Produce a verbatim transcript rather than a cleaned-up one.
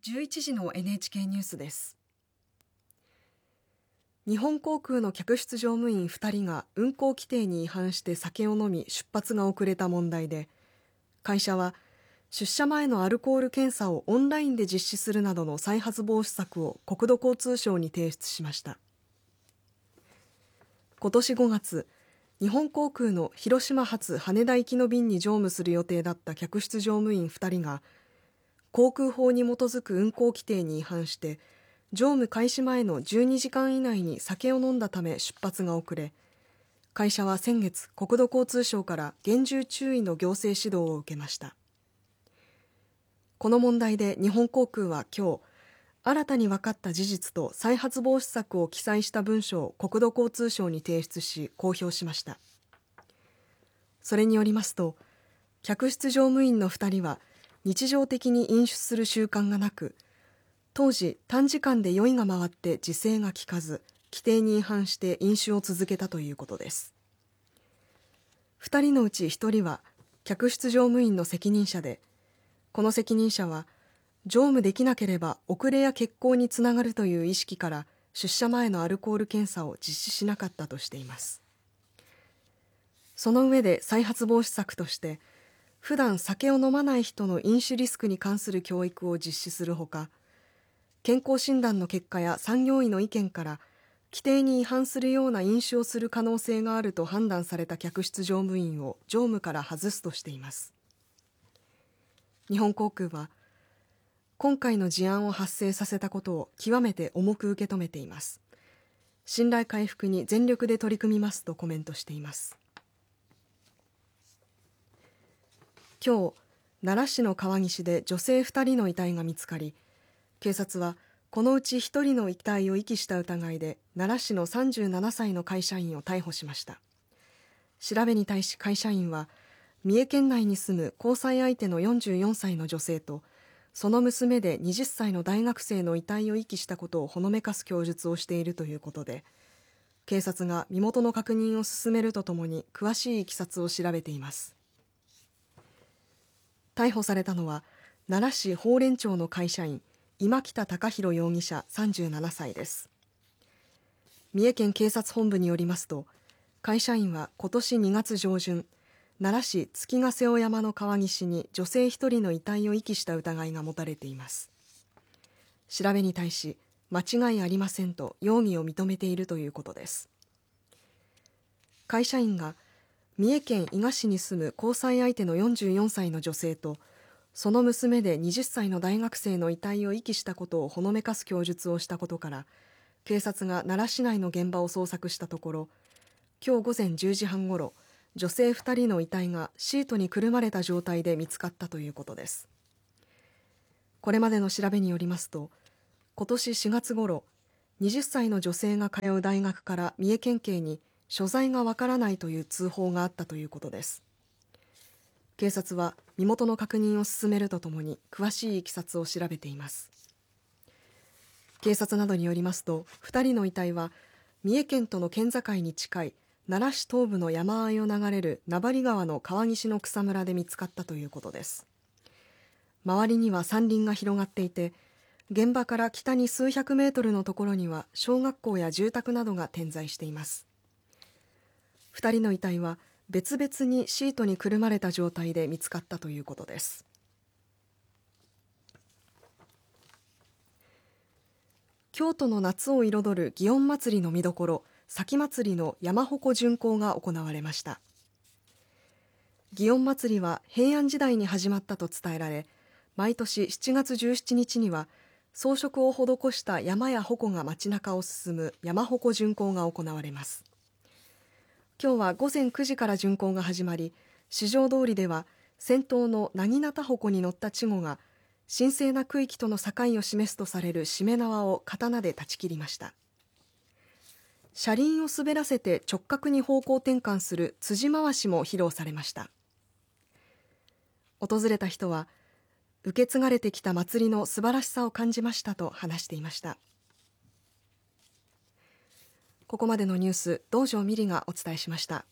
じゅういちじの エヌエイチケー ニュースです。日本航空の客室乗務員ふたりが運航規定に違反して酒を飲み出発が遅れた問題で、会社は出社前のアルコール検査をオンラインで実施するなどの再発防止策を国土交通省に提出しました。今年ごがつ、日本航空の広島発羽田行きの便に乗務する予定だった客室乗務員ふたりが航空法に基づく運航規定に違反して乗務開始前のじゅうにじかん以内に酒を飲んだため出発が遅れ、会社は先月国土交通省から厳重注意の行政指導を受けました。この問題で日本航空は今日、新たに分かった事実と再発防止策を記載した文書を国土交通省に提出し公表しました。それによりますと、客室乗務員のふたりは日常的に飲酒する習慣がなく、当時短時間で酔いが回って自制が利かず、規定に違反して飲酒を続けたということです。ふたりのうちひとりは客室乗務員の責任者で、この責任者は乗務できなければ遅れや欠航につながるという意識から出社前のアルコール検査を実施しなかったとしています。その上で再発防止策として、普段酒を飲まない人の飲酒リスクに関する教育を実施するほか、健康診断の結果や産業医の意見から規定に違反するような飲酒をする可能性があると判断された客室乗務員を乗務から外すとしています。日本航空は、今回の事案を発生させたことを極めて重く受け止めています。信頼回復に全力で取り組みますとコメントしています。今日、奈良市の川岸で女性ふたりの遺体が見つかり、警察はこのうちひとりの遺体を遺棄した疑いで奈良市のさんじゅうななさいの会社員を逮捕しました。調べに対し会社員は、三重県内に住む交際相手のよんじゅうよんさいの女性とその娘ではたちの大学生の遺体を遺棄したことをほのめかす供述をしているということで、警察が身元の確認を進めるとともに詳しいいきさつを調べています。逮捕されたのは奈良市宝蓮町の会社員今北隆弘容疑者さんじゅうななさいです。三重県警察本部によりますと、会社員は今年にがつ上旬、奈良市月ヶ瀬尾山の川岸に女性ひとりの遺体を遺棄した疑いが持たれています。調べに対し間違いありませんと容疑を認めているということです。会社員が三重県伊賀市に住む交際相手のよんじゅうよんさいの女性とその娘ではたちの大学生の遺体を遺棄したことをほのめかす供述をしたことから、警察が奈良市内の現場を捜索したところ、今日午前じゅうじはんごろ、女性ふたりの遺体がシートにくるまれた状態で見つかったということです。これまでの調べによりますと、今年しがつごろ、はたちの女性が通う大学から三重県警に所在がわからないという通報があったということです。警察は身元の確認を進めるとともに詳しいいきさつを調べています。警察などによりますと、ふたりの遺体は三重県との県境に近い奈良市東部の山あいを流れる名張川の川岸の草むらで見つかったということです。周りには山林が広がっていて、現場から北に数百メートルのところには小学校や住宅などが点在しています。ふたりの遺体は別々にシートにくるまれた状態で見つかったということです。京都の夏を彩る祇園祭の見どころ、前祭の山鉾巡行が行われました。祇園祭は平安時代に始まったと伝えられ、毎年しちがつじゅうしちにちには装飾を施した山や鉾が街中を進む山鉾巡行が行われます。今日は午前くじから巡行が始まり、四条通りでは先頭の薙刀鉾に乗った稚児が神聖な区域との境を示すとされるしめ縄を刀で断ち切りました。車輪を滑らせて直角に方向転換する辻回しも披露されました。訪れた人は、受け継がれてきた祭りの素晴らしさを感じましたと話していました。ここまでのニュース、道上美里がお伝えしました。